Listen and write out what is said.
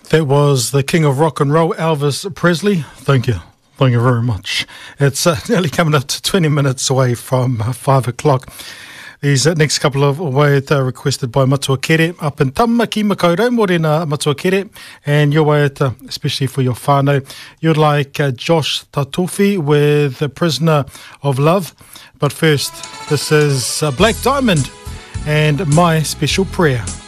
That was the king of rock and roll, Elvis Presley. Thank you. Thank you very much. It's nearly coming up to 20 minutes away from 5 o'clock. These next couple of waiata are requested by Matua Kere up in Tamaki Makaurau, Morena Matua Kere, and your waiata, especially for your whānau. You'd like Josh Tatofi with The Prisoner of Love. But first, this is Black Diamond and My Special Prayer.